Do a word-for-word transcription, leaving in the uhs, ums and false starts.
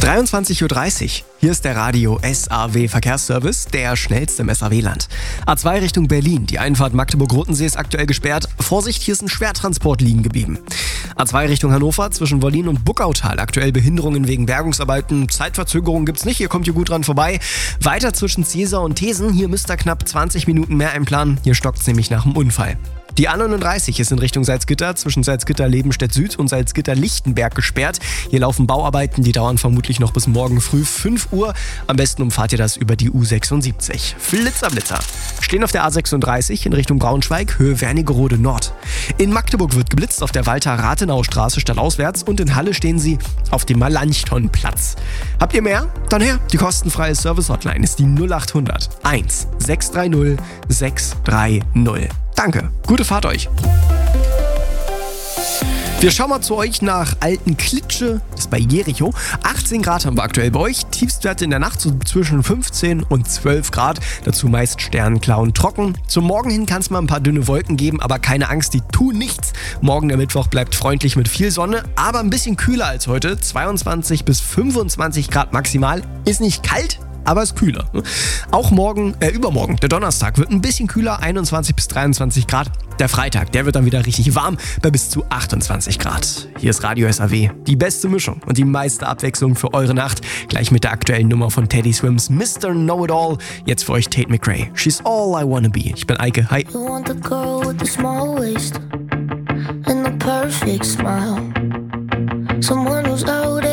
dreiundzwanzig Uhr dreißig. Hier ist der Radio S A W Verkehrsservice, der schnellste im S A W-Land. A zwei Richtung Berlin. Die Einfahrt Magdeburg-Rotensee ist aktuell gesperrt. Vorsicht, hier ist ein Schwertransport liegen geblieben. A zwei Richtung Hannover zwischen Wollin und Buckautal. Aktuell Behinderungen wegen Bergungsarbeiten. Zeitverzögerung gibt's nicht, ihr kommt hier gut dran vorbei. Weiter zwischen Cäsar und Thesen. Hier müsst ihr knapp zwanzig Minuten mehr einplanen. Hier stockt's nämlich nach dem Unfall. Die A neununddreißig ist in Richtung Salzgitter zwischen Salzgitter-Lebenstedt Süd und Salzgitter-Lichtenberg gesperrt. Hier laufen Bauarbeiten, die dauern vermutlich noch bis morgen früh fünf Uhr. Am besten umfahrt ihr das über die U sechsundsiebzig. Flitzer, Blitzer. Stehen auf der A sechsunddreißig in Richtung Braunschweig, Höhe Wernigerode Nord. In Magdeburg wird geblitzt auf der Walter-Rathenau-Straße stadtauswärts und in Halle stehen sie auf dem Melanchthon-Platz. Habt ihr mehr? Dann her. Die kostenfreie Service-Hotline ist die null acht hundert eins sechs drei null sechs drei null. Danke, gute Fahrt euch. Wir schauen mal zu euch nach Altenklitsche, das ist bei Jericho. achtzehn Grad haben wir aktuell bei euch, Tiefstwerte in der Nacht so zwischen fünfzehn und zwölf Grad, dazu meist sternklar und trocken. Zum Morgen hin kann es mal ein paar dünne Wolken geben, aber keine Angst, die tun nichts. Morgen der Mittwoch bleibt freundlich mit viel Sonne, aber ein bisschen kühler als heute, zweiundzwanzig bis fünfundzwanzig Grad maximal, ist nicht kalt, aber ist kühler. Auch morgen, äh, übermorgen, der Donnerstag, wird ein bisschen kühler, einundzwanzig bis dreiundzwanzig Grad. Der Freitag, der wird dann wieder richtig warm, bei bis zu achtundzwanzig Grad. Hier ist Radio S A W, die beste Mischung und die meiste Abwechslung für eure Nacht. Gleich mit der aktuellen Nummer von Teddy Swims Mister Know-It-All. Jetzt für euch Tate McRae. She's all I wanna be. Ich bin Eike, hi. You want the girl with the small waist and the perfect smile. Someone who's out